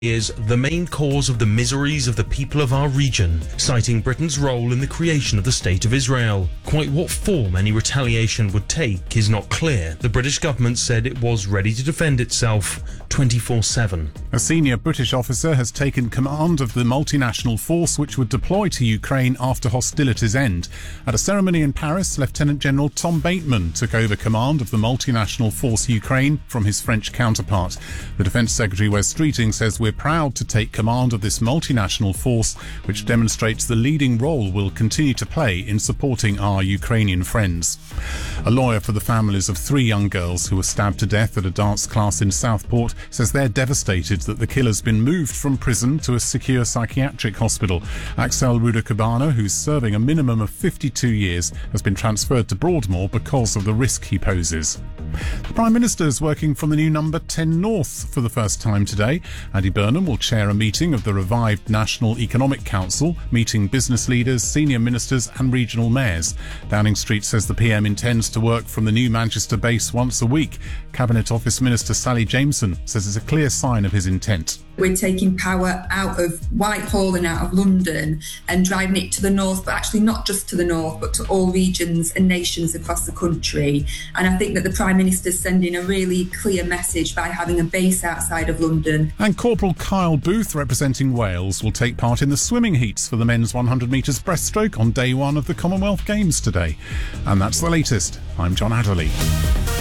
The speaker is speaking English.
is the main cause of the miseries of the people of our region, citing Britain's role in the creation of the State of Israel. Quite what form any retaliation would take is not clear. The British government said it was ready to defend itself 24/7. A senior British officer has taken command of the multinational force which would deploy to Ukraine after hostilities end. At a ceremony in Paris, Lieutenant General Tom Bateman took over command of the multinational force Ukraine from his French counterpart. The Defence Secretary Wes Streeting says, "We're proud to take command of this multinational force, which demonstrates the leading role we'll continue to play in supporting our Ukrainian friends." A lawyer for the families of 3 young girls who were stabbed to death at a dance class in Southport says they're devastated that the killer's been moved from prison to a secure psychiatric hospital. Axel Rudakabana, who's serving a minimum of 52 years, has been transferred to Broadmoor because of the risk he poses. The Prime Minister is working from the new number 10 North for the first time today. Andy Burnham will chair a meeting of the revived National Economic Council, meeting business leaders, senior ministers and regional mayors. Downing Street says the PM intends to work from the new Manchester base once a week. Cabinet Office Minister Sally Jameson says it's a clear sign of his intent. We're taking power out of Whitehall and out of London and driving it to the north, but actually not just to the north, but to all regions and nations across the country. And I think that the Prime Minister's sending a really clear message by having a base outside of London. And Corporal Kyle Booth, representing Wales, will take part in the swimming heats for the men's 100 metres breaststroke on day 1 of the Commonwealth Games today. And that's the latest. I'm John Adderley.